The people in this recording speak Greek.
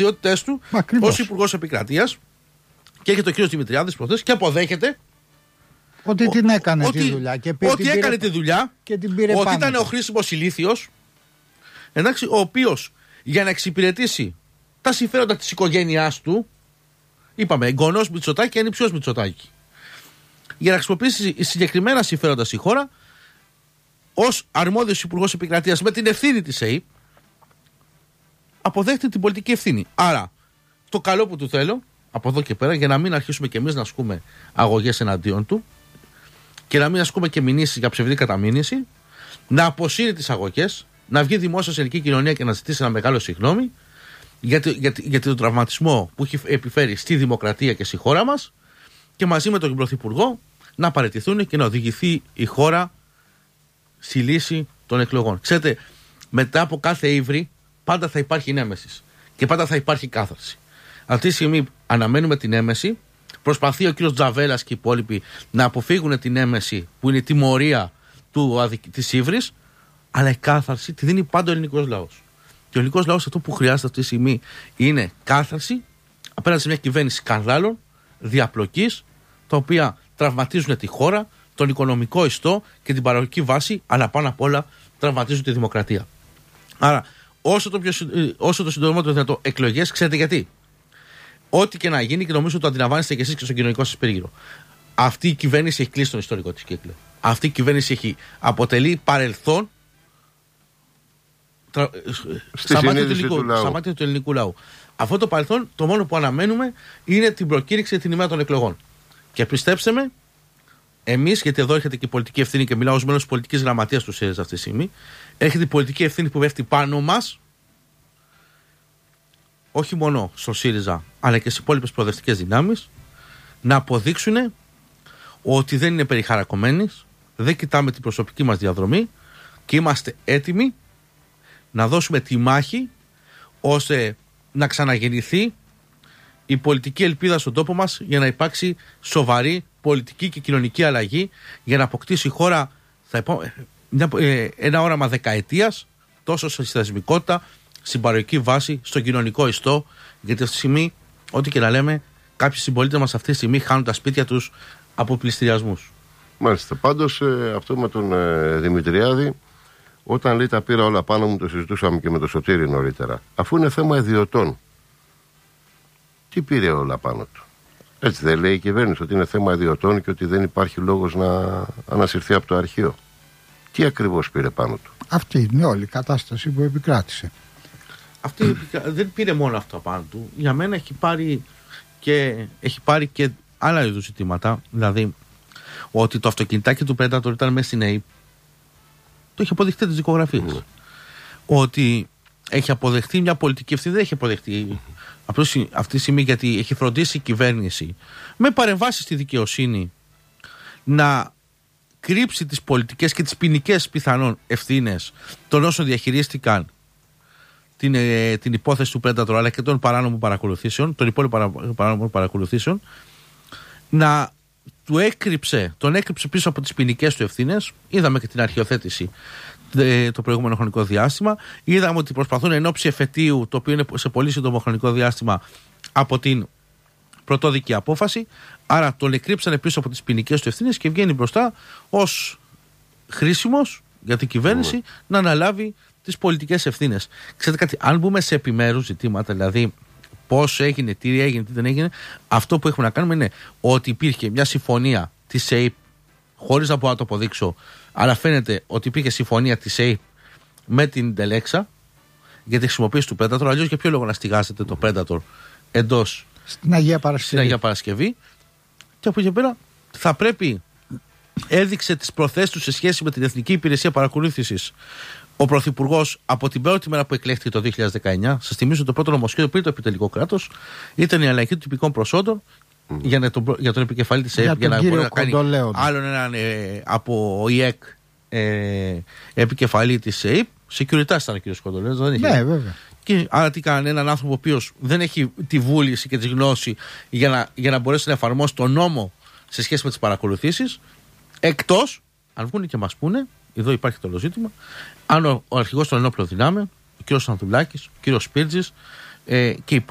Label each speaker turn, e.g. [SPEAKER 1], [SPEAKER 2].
[SPEAKER 1] αρμοδιότητές του ως Υπουργός Επικρατείας. Και έχει το κύριο Δημητριάδης προχθές και αποδέχεται
[SPEAKER 2] ότι την έκανε τη δουλειά.
[SPEAKER 1] Ότι έκανε τη δουλειά,
[SPEAKER 2] και την πήρε
[SPEAKER 1] ότι
[SPEAKER 2] πάνω
[SPEAKER 1] ήταν ο χρήσιμος ηλίθιος, εντάξει, ο οποίος για να εξυπηρετήσει τα συμφέροντα της οικογένειάς του, είπαμε εγγονός Μητσοτάκη και ανιψιός Μητσοτάκη, για να χρησιμοποιήσει συγκεκριμένα συμφέροντα στη χώρα, ως αρμόδιος Υπουργός Επικρατείας με την ευθύνη της ΕΕΠ, αποδέχεται την πολιτική ευθύνη. Άρα, το καλό που του θέλω από εδώ και πέρα, για να μην αρχίσουμε κι εμείς να ασκούμε αγωγές εναντίον του και να μην ασκούμε και μηνύσεις για ψευδή καταμήνυση, να αποσύρει τις αγωγές, να βγει δημόσια σε ελληνική κοινωνία και να ζητήσει ένα μεγάλο συγγνώμη για τον τραυματισμό που έχει επιφέρει στη δημοκρατία και στη χώρα μας, και μαζί με τον Πρωθυπουργό να παραιτηθούν και να οδηγηθεί η χώρα στη λύση των εκλογών. Ξέρετε, μετά από κάθε ύβρι πάντα θα υπάρχει νέμεσης και πάντα θα υπάρχει κάθαρση. Αυτή τη στιγμή αναμένουμε την έμεση. Προσπαθεί ο κύριος Τζαβέλας και οι υπόλοιποι να αποφύγουν την έμεση που είναι η τιμωρία της ύβρης, αλλά η κάθαρση τη δίνει πάντα ο ελληνικός λαός. Και ο ελληνικός λαός αυτό που χρειάζεται αυτή τη στιγμή είναι κάθαρση απέναντι σε μια κυβέρνηση σκανδάλων, διαπλοκής, τα οποία τραυματίζουν τη χώρα, τον οικονομικό ιστό και την παραγωγική βάση, αλλά πάνω απ' όλα τραυματίζουν τη δημοκρατία. Άρα, όσο το συντομότερο δυνατό εκλογές, ξέρετε γιατί. Ό,τι και να γίνει, και νομίζω το αντιλαμβάνεστε και εσείς και στον κοινωνικό σας περίγυρο. Αυτή η κυβέρνηση έχει κλείσει τον ιστορικό της κύκλο. Αυτή η κυβέρνηση αποτελεί παρελθόν στα μάτια του ελληνικού λαού. Αυτό το παρελθόν, το μόνο που αναμένουμε είναι την προκήρυξη την ημέρα των εκλογών. Και πιστέψτε με, εμείς, γιατί εδώ έρχεται και η πολιτική ευθύνη και μιλάω ως μέλος της πολιτικής γραμματείας του ΣΥΡΙΖΑ αυτή τη στιγμή, έρχεται η πολιτική ευθύνη που πέφτει πάνω μας, όχι μόνο στο ΣΥΡΙΖΑ, αλλά και στις υπόλοιπες προοδευτικές δυνάμεις, να αποδείξουν ότι δεν είναι περιχαρακωμένοι, δεν κοιτάμε την προσωπική μας διαδρομή και είμαστε έτοιμοι να δώσουμε τη μάχη ώστε να ξαναγεννηθεί η πολιτική ελπίδα στον τόπο μας, για να υπάρξει σοβαρή πολιτική και κοινωνική αλλαγή, για να αποκτήσει η χώρα ένα όραμα δεκαετίας, τόσο στη θεσμικότητα, στην παροχική βάση, στον κοινωνικό ιστό, γιατί αυτή τη στιγμή, ό,τι και να λέμε, κάποιοι συμπολίτες μας αυτή τη στιγμή χάνουν τα σπίτια τους από πληστηριασμούς.
[SPEAKER 3] Μάλιστα. Πάντως αυτό με τον Δημητριάδη, όταν λέει τα πήρα όλα πάνω μου, το συζητούσαμε και με τον Σωτήρη νωρίτερα. Αφού είναι θέμα ιδιωτών, τι πήρε όλα πάνω του? Έτσι δεν λέει η κυβέρνηση, ότι είναι θέμα ιδιωτών και ότι δεν υπάρχει λόγος να ανασυρθεί από το αρχείο? Τι ακριβώς πήρε πάνω του?
[SPEAKER 2] Αυτή είναι όλη η κατάσταση που επικράτησε.
[SPEAKER 1] Αυτή δεν πήρε μόνο αυτό πάνω του. Για μένα έχει πάρει και άλλα είδους ζητήματα. Δηλαδή, ότι το αυτοκινητάκι του Predator ήταν μέσα στην ΑΕΠ. Το έχει αποδεχτεί τις δικογραφίες. Ότι έχει αποδεχτεί μια πολιτική ευθύνη, δεν έχει αποδεχτεί αυτή τη στιγμή, γιατί έχει φροντίσει η κυβέρνηση με παρεμβάσεις στη δικαιοσύνη να κρύψει τις πολιτικές και τις ποινικές πιθανόν ευθύνες των όσων διαχειρίστηκαν την υπόθεση του Predator, αλλά και των παράνομων παρακολουθήσεων, των υπόλοιπων παράνομων παρακολουθήσεων, να τον έκρυψε πίσω από τις ποινικές του ευθύνες. Είδαμε και την αρχιοθέτηση το προηγούμενο χρονικό διάστημα. Είδαμε ότι προσπαθούν εν ώψη εφετείου, το οποίο είναι σε πολύ σύντομο χρονικό διάστημα από την πρωτόδικη απόφαση. Άρα τον εκρύψανε πίσω από τις ποινικές του ευθύνες και βγαίνει μπροστά ως χρήσιμος για την κυβέρνηση να αναλάβει τις πολιτικές ευθύνες. Ξέρετε κάτι, αν μπούμε σε επιμέρους ζητήματα, δηλαδή πώς έγινε, τι έγινε, τι δεν έγινε, αυτό που έχουμε να κάνουμε είναι ότι υπήρχε μια συμφωνία της ΑΕΠ, χωρίς να μπορώ να το αποδείξω, αλλά φαίνεται ότι υπήρχε συμφωνία της ΑΕΠ με την Τελέξα για τη χρησιμοποίηση του Predator. Αλλιώς για ποιο λόγο να στηγάσετε το Predator εντός
[SPEAKER 2] στην Αγία
[SPEAKER 1] Παρασκευή? Και από εκεί πέρα θα πρέπει, έδειξε τις προθέσεις του σε σχέση με την Εθνική Υπηρεσία Παρακολούθησης ο Πρωθυπουργός από την πρώτη μέρα που εκλέχθηκε το 2019. Σας θυμίζω, το πρώτο νομοσχέδιο πριν το επιτελικό κράτος ήταν η αλλαγή των τυπικών προσόντων για τον επικεφαλή της ΕΕΠ, για να μπορεί να κάνει άλλον έναν από ΙΕΚ επικεφαλή της ΕΕΠ. Securitas ήταν ο κ. Κοντολέος, δεν είχε.
[SPEAKER 2] Ναι, βέβαια.
[SPEAKER 1] Και άρα τι κάνανε? Έναν άνθρωπο ο οποίος δεν έχει τη βούληση και τη γνώση για να μπορέσει να εφαρμόσει τον νόμο σε σχέση με τις παρακολουθήσεις, εκτός αν βγουν και μας πούνε, εδώ υπάρχει το όλο ζήτημα, αν ο αρχηγός των ενόπλων δυνάμεων, ο κ. Ανδρουλάκης, ο κ. Σπίρτζης και οι